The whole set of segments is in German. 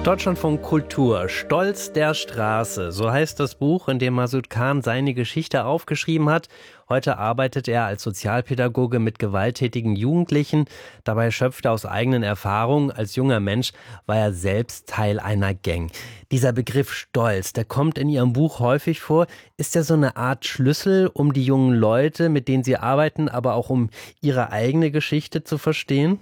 Deutschlandfunk Kultur, Stolz der Straße, so heißt das Buch, in dem Masud Khan seine Geschichte aufgeschrieben hat. Heute arbeitet er als Sozialpädagoge mit gewalttätigen Jugendlichen. Dabei schöpft er aus eigenen Erfahrungen. Als junger Mensch war er selbst Teil einer Gang. Dieser Begriff Stolz, der kommt in Ihrem Buch häufig vor. Ist er so eine Art Schlüssel, um die jungen Leute, mit denen Sie arbeiten, aber auch um ihre eigene Geschichte zu verstehen?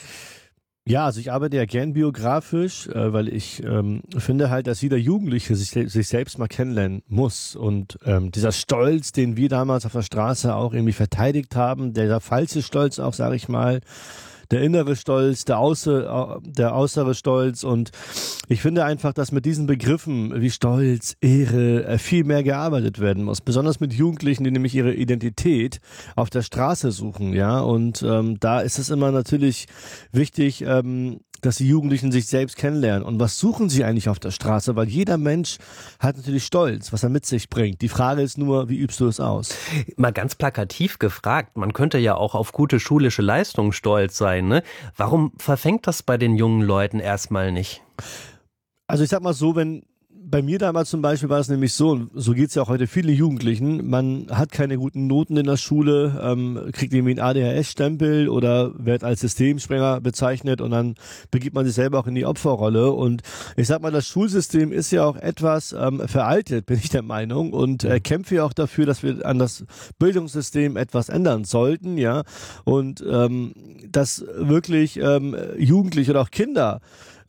Ja, also ich arbeite ja gern biografisch, weil ich finde halt, dass jeder Jugendliche sich selbst mal kennenlernen muss. Und dieser Stolz, den wir damals auf der Straße auch irgendwie verteidigt haben, der falsche Stolz auch, sage ich mal, der innere Stolz, der äußere Stolz. Und ich finde einfach, dass mit diesen Begriffen wie Stolz, Ehre viel mehr gearbeitet werden muss. Besonders mit Jugendlichen, die nämlich ihre Identität auf der Straße suchen. Ja, und da ist es immer natürlich wichtig, dass die Jugendlichen sich selbst kennenlernen. Und was suchen sie eigentlich auf der Straße? Weil jeder Mensch hat natürlich Stolz, was er mit sich bringt. Die Frage ist nur, wie übst du es aus? Mal ganz plakativ gefragt, man könnte ja auch auf gute schulische Leistung stolz sein, ne? Warum verfängt das bei den jungen Leuten erstmal nicht? Also ich sag mal so, bei mir damals zum Beispiel war es nämlich so geht's ja auch heute vielen Jugendlichen, man hat keine guten Noten in der Schule, kriegt irgendwie einen ADHS-Stempel oder wird als Systemsprenger bezeichnet und dann begibt man sich selber auch in die Opferrolle. Und ich sag mal, das Schulsystem ist ja auch etwas veraltet, bin ich der Meinung, und kämpfe ja auch dafür, dass wir an das Bildungssystem etwas ändern sollten, ja, und dass wirklich Jugendliche oder auch Kinder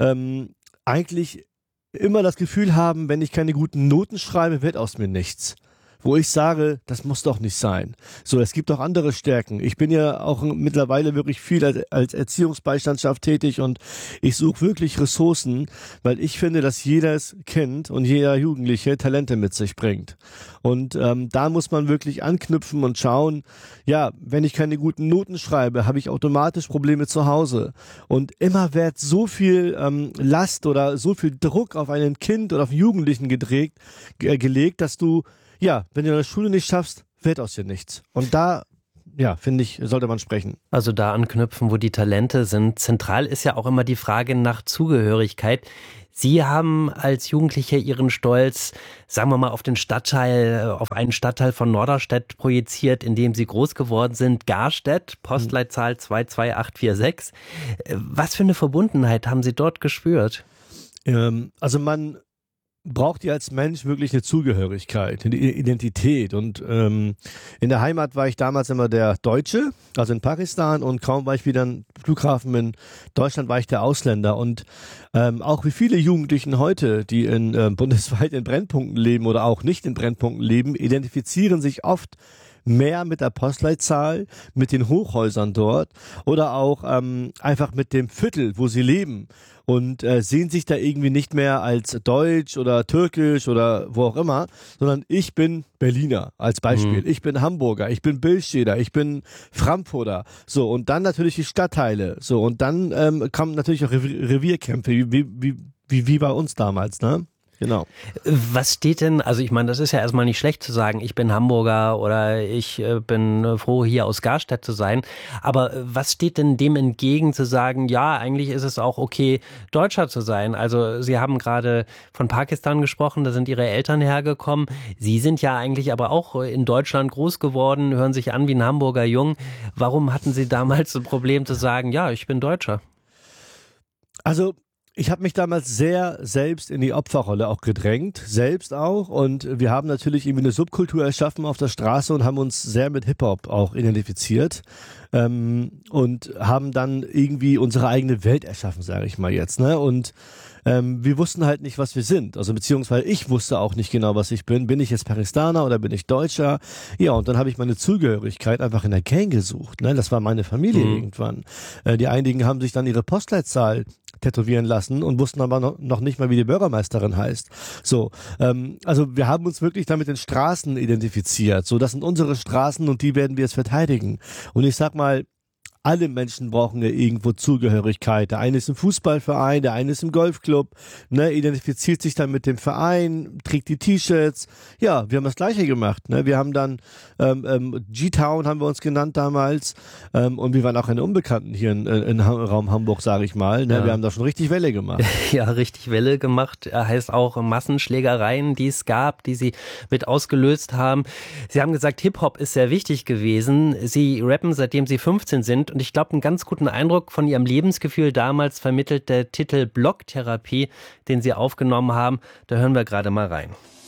eigentlich immer das Gefühl haben, wenn ich keine guten Noten schreibe, wird aus mir nichts. Wo ich sage, das muss doch nicht sein. So, es gibt auch andere Stärken. Ich bin ja auch mittlerweile wirklich viel als Erziehungsbeistandschaft tätig und ich suche wirklich Ressourcen, weil ich finde, dass jedes Kind und jeder Jugendliche Talente mit sich bringt. Und da muss man wirklich anknüpfen und schauen, ja, wenn ich keine guten Noten schreibe, habe ich automatisch Probleme zu Hause. Und immer wird so viel Last oder so viel Druck auf ein Kind oder auf einen Jugendlichen gelegt, dass du, ja, wenn du in der Schule nicht schaffst, wird aus dir nichts. Und da, ja, finde ich, sollte man sprechen. Also da anknüpfen, wo die Talente sind. Zentral ist ja auch immer die Frage nach Zugehörigkeit. Sie haben als Jugendliche Ihren Stolz, sagen wir mal, auf einen Stadtteil von Norderstedt projiziert, in dem Sie groß geworden sind, Garstedt, Postleitzahl 22846. Was für eine Verbundenheit haben Sie dort gespürt? Also man braucht ja als Mensch wirklich eine Zugehörigkeit, eine Identität. Und in der Heimat war ich damals immer der Deutsche, also in Pakistan, und kaum war ich wieder am Flughafen in Deutschland, war ich der Ausländer. Und auch wie viele Jugendlichen heute, die bundesweit in Brennpunkten leben oder auch nicht in Brennpunkten leben, identifizieren sich oft mehr mit der Postleitzahl, mit den Hochhäusern dort oder auch einfach mit dem Viertel, wo sie leben, und sehen sich da irgendwie nicht mehr als deutsch oder türkisch oder wo auch immer, sondern ich bin Berliner als Beispiel, ich bin Hamburger, ich bin Billstädter, ich bin Frankfurter, so, und dann natürlich die Stadtteile, so, und dann kommen natürlich auch Revierkämpfe, wie bei uns damals, ne? Genau. Was steht denn, also ich meine, das ist ja erstmal nicht schlecht zu sagen, ich bin Hamburger oder ich bin froh, hier aus Garstedt zu sein, aber was steht denn dem entgegen zu sagen, ja, eigentlich ist es auch okay, Deutscher zu sein? Also Sie haben gerade von Pakistan gesprochen, da sind Ihre Eltern hergekommen. Sie sind ja eigentlich aber auch in Deutschland groß geworden, hören sich an wie ein Hamburger Jung. Warum hatten Sie damals ein Problem zu sagen, ja, ich bin Deutscher? Also ich habe mich damals sehr selbst in die Opferrolle auch gedrängt, selbst auch, und wir haben natürlich irgendwie eine Subkultur erschaffen auf der Straße und haben uns sehr mit Hip-Hop auch identifiziert und haben dann irgendwie unsere eigene Welt erschaffen, sage ich mal jetzt, ne? Und wir wussten halt nicht, was wir sind, also beziehungsweise ich wusste auch nicht genau, was ich bin. Bin ich jetzt Pakistaner oder bin ich Deutscher? Ja, und dann habe ich meine Zugehörigkeit einfach in der Gang gesucht, ne? Das war meine Familie irgendwann. Die einigen haben sich dann ihre Postleitzahl tätowieren lassen und wussten aber noch nicht mal, wie die Bürgermeisterin heißt. So, also wir haben uns wirklich damit den Straßen identifiziert. So, das sind unsere Straßen und die werden wir jetzt verteidigen. Und ich sag mal, alle Menschen brauchen ja irgendwo Zugehörigkeit. Der eine ist im Fußballverein, der eine ist im Golfclub, ne, identifiziert sich dann mit dem Verein, trägt die T-Shirts. Ja, wir haben das Gleiche gemacht. Ne? Wir haben dann G-Town haben wir uns genannt damals und wir waren auch eine Unbekannten hier in Raum Hamburg, sage ich mal. Ne? Ja. Wir haben da schon richtig Welle gemacht. Ja, richtig Welle gemacht. Heißt auch Massenschlägereien, die es gab, die Sie mit ausgelöst haben. Sie haben gesagt, Hip-Hop ist sehr wichtig gewesen. Sie rappen, seitdem Sie 15 sind. Und ich glaube, einen ganz guten Eindruck von Ihrem Lebensgefühl damals vermittelt der Titel Blocktherapie, den Sie aufgenommen haben. Da hören wir gerade mal rein.